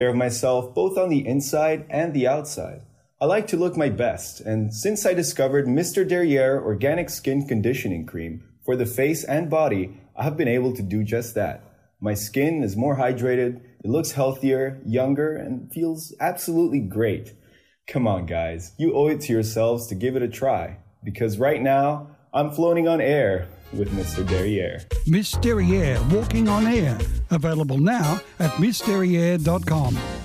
care of myself both on the inside and the outside. I like to look my best, and since I discovered Mr. Derriere Organic Skin Conditioning Cream for the face and body, I have been able to do just that. My skin is more hydrated, it looks healthier, younger, and feels absolutely great. Come on, guys, you owe it to yourselves to give it a try, because right now, I'm floating on air with Mr. Derriere. Miss Derriere Walking on Air. Available now at missderriere.com.